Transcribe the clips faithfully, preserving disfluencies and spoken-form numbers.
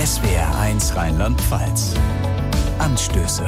S W R eins Rheinland-Pfalz. Anstöße.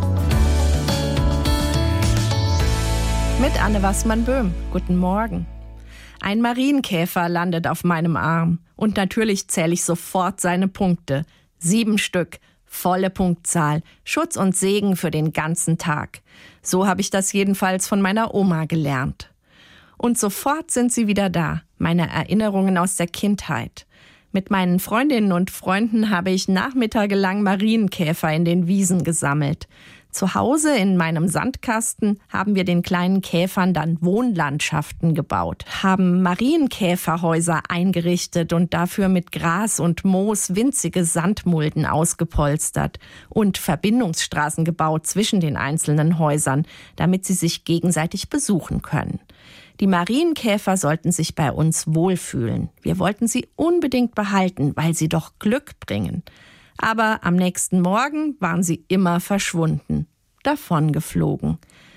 Mit Anne Wassmann-Böhm. Guten Morgen. Ein Marienkäfer landet auf meinem Arm. Und natürlich zähle ich sofort seine Punkte. Sieben Stück. Volle Punktzahl. Schutz und Segen für den ganzen Tag. So habe ich das jedenfalls von meiner Oma gelernt. Und sofort sind sie wieder da. Meine Erinnerungen aus der Kindheit. Mit meinen Freundinnen und Freunden habe ich nachmittagelang Marienkäfer in den Wiesen gesammelt. Zu Hause in meinem Sandkasten haben wir den kleinen Käfern dann Wohnlandschaften gebaut, haben Marienkäferhäuser eingerichtet und dafür mit Gras und Moos winzige Sandmulden ausgepolstert und Verbindungsstraßen gebaut zwischen den einzelnen Häusern, damit sie sich gegenseitig besuchen können. Die Marienkäfer sollten sich bei uns wohlfühlen. Wir wollten sie unbedingt behalten, weil sie doch Glück bringen. Aber am nächsten Morgen waren sie immer verschwunden, davongeflogen.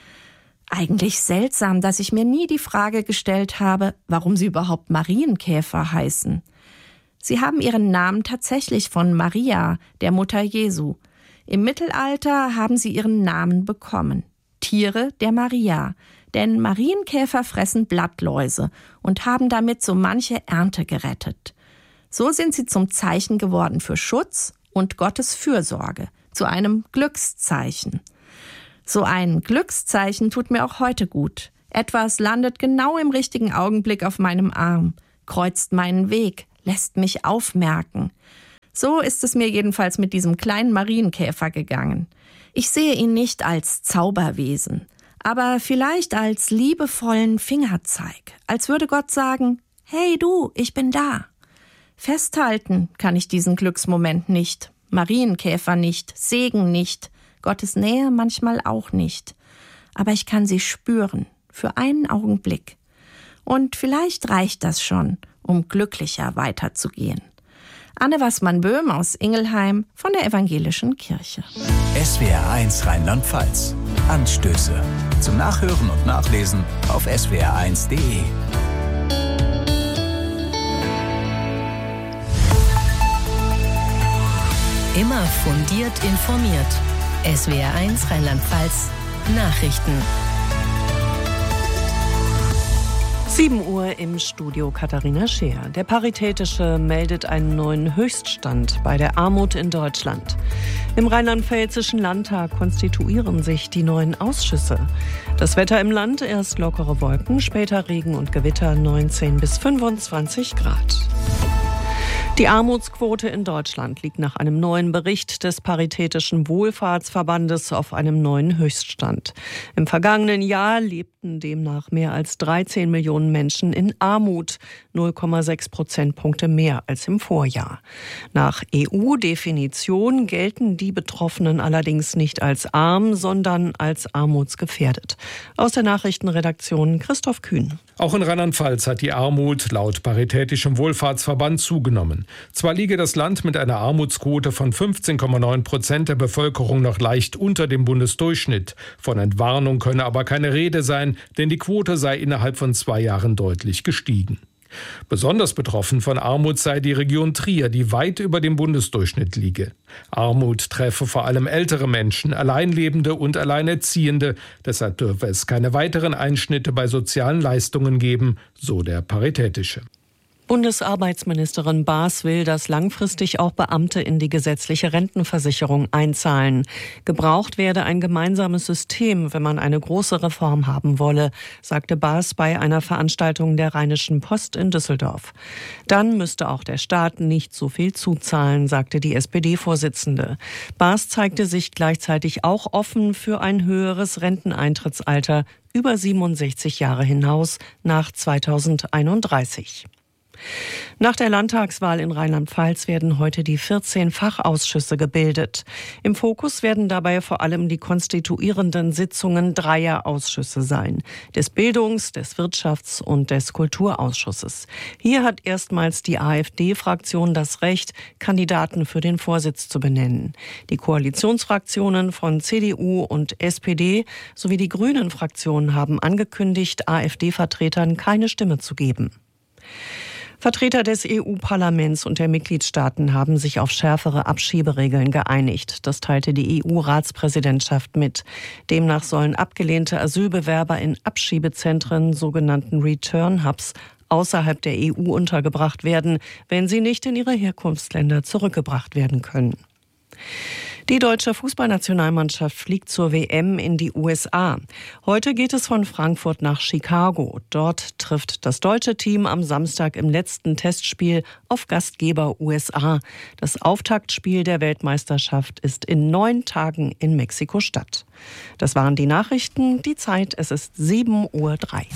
Eigentlich seltsam, dass ich mir nie die Frage gestellt habe, warum sie überhaupt Marienkäfer heißen. Sie haben ihren Namen tatsächlich von Maria, der Mutter Jesu. Im Mittelalter haben sie ihren Namen bekommen. Tiere der Maria. Denn Marienkäfer fressen Blattläuse und haben damit so manche Ernte gerettet. So sind sie zum Zeichen geworden für Schutz und Gottes Fürsorge, zu einem Glückszeichen. So ein Glückszeichen tut mir auch heute gut. Etwas landet genau im richtigen Augenblick auf meinem Arm, kreuzt meinen Weg, lässt mich aufmerken. So ist es mir jedenfalls mit diesem kleinen Marienkäfer gegangen. Ich sehe ihn nicht als Zauberwesen, aber vielleicht als liebevollen Fingerzeig, als würde Gott sagen, hey du, ich bin da. Festhalten kann ich diesen Glücksmoment nicht, Marienkäfer nicht, Segen nicht, Gottes Nähe manchmal auch nicht. Aber ich kann sie spüren, für einen Augenblick. Und vielleicht reicht das schon, um glücklicher weiterzugehen. Anne Wassmann-Böhm aus Ingelheim von der Evangelischen Kirche. S W R eins Rheinland-Pfalz. Anstöße. Zum Nachhören und Nachlesen auf S W R eins Punkt de. Immer fundiert informiert. S W R eins Rheinland-Pfalz. Nachrichten. sieben Uhr im Studio Katharina Scheer. Der Paritätische meldet einen neuen Höchststand bei der Armut in Deutschland. Im Rheinland-Pfälzischen Landtag konstituieren sich die neuen Ausschüsse. Das Wetter im Land, erst lockere Wolken, später Regen und Gewitter, neunzehn bis fünfundzwanzig Grad. Die Armutsquote in Deutschland liegt nach einem neuen Bericht des Paritätischen Wohlfahrtsverbandes auf einem neuen Höchststand. Im vergangenen Jahr lebten demnach mehr als dreizehn Millionen Menschen in Armut, null Komma sechs Prozentpunkte mehr als im Vorjahr. Nach E U-Definition gelten die Betroffenen allerdings nicht als arm, sondern als armutsgefährdet. Aus der Nachrichtenredaktion Christoph Kühn. Auch in Rheinland-Pfalz hat die Armut laut Paritätischem Wohlfahrtsverband zugenommen. Zwar liege das Land mit einer Armutsquote von fünfzehn Komma neun Prozent der Bevölkerung noch leicht unter dem Bundesdurchschnitt. Von Entwarnung könne aber keine Rede sein, denn die Quote sei innerhalb von zwei Jahren deutlich gestiegen. Besonders betroffen von Armut sei die Region Trier, die weit über dem Bundesdurchschnitt liege. Armut treffe vor allem ältere Menschen, Alleinlebende und Alleinerziehende. Deshalb dürfe es keine weiteren Einschnitte bei sozialen Leistungen geben, so der Paritätische. Bundesarbeitsministerin Baas will, dass langfristig auch Beamte in die gesetzliche Rentenversicherung einzahlen. Gebraucht werde ein gemeinsames System, wenn man eine große Reform haben wolle, sagte Baas bei einer Veranstaltung der Rheinischen Post in Düsseldorf. Dann müsste auch der Staat nicht so viel zuzahlen, sagte die S P D-Vorsitzende. Baas zeigte sich gleichzeitig auch offen für ein höheres Renteneintrittsalter über siebenundsechzig Jahre hinaus nach zweitausendeinunddreißig. Nach der Landtagswahl in Rheinland-Pfalz werden heute die vierzehn Fachausschüsse gebildet. Im Fokus werden dabei vor allem die konstituierenden Sitzungen dreier Ausschüsse sein: des Bildungs-, des Wirtschafts- und des Kulturausschusses. Hier hat erstmals die AfD-Fraktion das Recht, Kandidaten für den Vorsitz zu benennen. Die Koalitionsfraktionen von C D U und S P D sowie die Grünen-Fraktion haben angekündigt, AfD-Vertretern keine Stimme zu geben. Vertreter des E U-Parlaments und der Mitgliedstaaten haben sich auf schärfere Abschieberegeln geeinigt. Das teilte die E U-Ratspräsidentschaft mit. Demnach sollen abgelehnte Asylbewerber in Abschiebezentren, sogenannten Return-Hubs, außerhalb der E U untergebracht werden, wenn sie nicht in ihre Herkunftsländer zurückgebracht werden können. Die deutsche Fußballnationalmannschaft fliegt zur W M in die U S A. Heute geht es von Frankfurt nach Chicago. Dort trifft das deutsche Team am Samstag im letzten Testspiel auf Gastgeber U S A. Das Auftaktspiel der Weltmeisterschaft ist in neun Tagen in Mexiko-Stadt. Das waren die Nachrichten. Die Zeit, es ist sieben Uhr drei.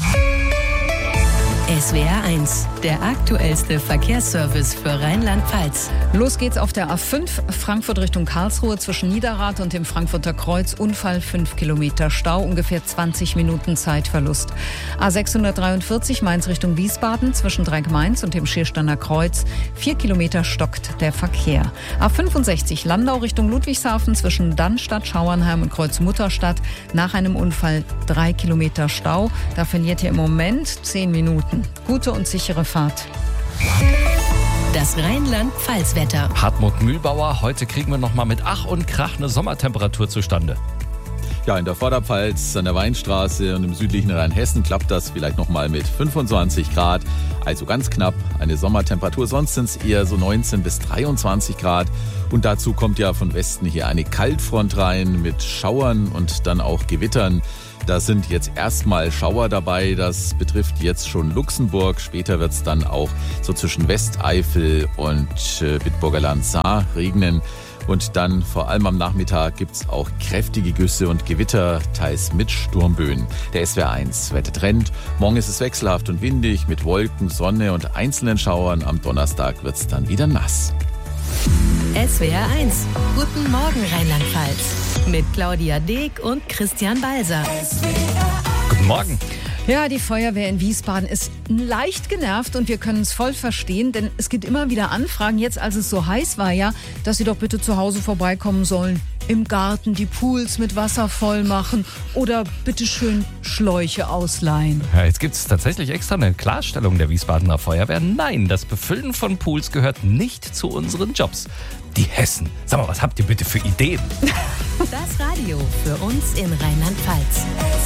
S W R eins, der aktuellste Verkehrsservice für Rheinland-Pfalz. Los geht's auf der A fünf, Frankfurt Richtung Karlsruhe zwischen Niederrad und dem Frankfurter Kreuz. Unfall, fünf Kilometer Stau, ungefähr zwanzig Minuten Zeitverlust. A sechshundertdreiundvierzig, Mainz Richtung Wiesbaden zwischen Dreieck-Mainz und dem Schiersteiner Kreuz. vier Kilometer stockt der Verkehr. A fünfundsechzig, Landau Richtung Ludwigshafen zwischen Dannstatt, Schauernheim und Kreuz-Mutterstadt. Nach einem Unfall drei Kilometer Stau. Da verliert ihr im Moment zehn Minuten. Gute und sichere Fahrt. Das Rheinland-Pfalz-Wetter. Hartmut Mühlbauer, heute kriegen wir noch mal mit Ach und Krach eine Sommertemperatur zustande. Ja, in der Vorderpfalz, an der Weinstraße und im südlichen Rheinhessen klappt das vielleicht noch mal mit fünfundzwanzig Grad. Also ganz knapp eine Sommertemperatur. Sonst sind es eher so neunzehn bis dreiundzwanzig Grad. Und dazu kommt ja von Westen hier eine Kaltfront rein mit Schauern und dann auch Gewittern. Da sind jetzt erstmal Schauer dabei, das betrifft jetzt schon Luxemburg. Später wird es dann auch so zwischen Westeifel und äh, Bitburger Land Saar regnen. Und dann vor allem am Nachmittag gibt es auch kräftige Güsse und Gewitter, teils mit Sturmböen. Der S W R eins Wettertrend. Morgen ist es wechselhaft und windig mit Wolken, Sonne und einzelnen Schauern. Am Donnerstag wird es dann wieder nass. S W R eins. Guten Morgen Rheinland-Pfalz. Mit Claudia Deek und Christian Balser. Guten Morgen. Ja, die Feuerwehr in Wiesbaden ist leicht genervt und wir können es voll verstehen, denn es gibt immer wieder Anfragen, jetzt als es so heiß war, ja, dass sie doch bitte zu Hause vorbeikommen sollen, im Garten die Pools mit Wasser voll machen oder bitteschön Schläuche ausleihen. Ja, jetzt gibt es tatsächlich extra eine Klarstellung der Wiesbadener Feuerwehr. Nein, das Befüllen von Pools gehört nicht zu unseren Jobs. Die Hessen. Sag mal, was habt ihr bitte für Ideen? Das Radio für uns in Rheinland-Pfalz.